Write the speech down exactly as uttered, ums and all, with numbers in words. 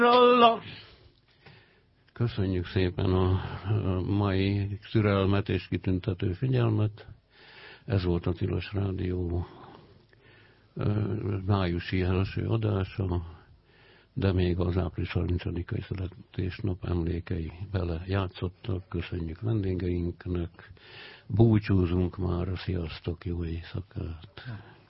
Köszönjük szépen a mai türelmet és kitüntető figyelmet. Ez volt a Tilos Rádió májusi első adása, de még az április harmincadikai születésnap emlékei bele játszottak. Köszönjük vendégeinknek. Búcsúzunk már, sziasztok, jó éjszakát!